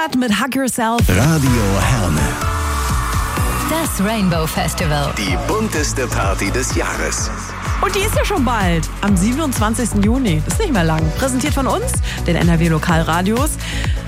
Motorrad mit Hug Yourself. Radio Herne. Das Rainbow Festival. Die bunteste Party des Jahres. Und die ist ja schon bald. Am 27. Juni. Ist nicht mehr lang. Präsentiert von uns, den NRW Lokalradios.